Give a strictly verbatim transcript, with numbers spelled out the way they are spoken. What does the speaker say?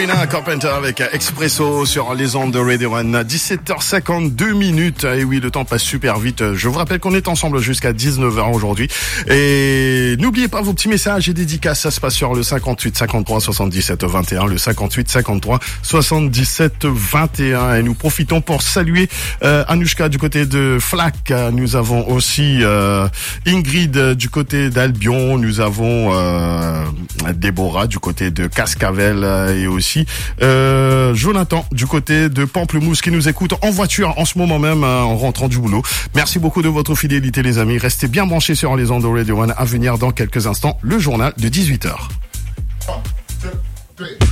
Sabrina Carpenter avec Expresso sur les ondes de Radio One. dix-sept heures cinquante-deux minutes. Et oui, le temps passe super vite. Je vous rappelle qu'on est ensemble jusqu'à dix-neuf heures aujourd'hui. Et n'oubliez pas vos petits messages et dédicaces. Ça se passe sur le cinquante-huit cinquante-trois soixante-dix-sept vingt et un. Le cinquante-huit cinquante-trois soixante-dix-sept vingt et un. Et nous profitons pour saluer euh, Anouchka du côté de Flac. Nous avons aussi euh, Ingrid du côté d'Albion. Nous avons euh, Déborah du côté de Cascavel et aussi euh, Jonathan du côté de Pamplemousse qui nous écoute en voiture en ce moment même en rentrant du boulot. Merci beaucoup de votre fidélité les amis. Restez bien branchés sur les ondes de Radio One. À venir dans quelques instants le journal de dix-huit heures.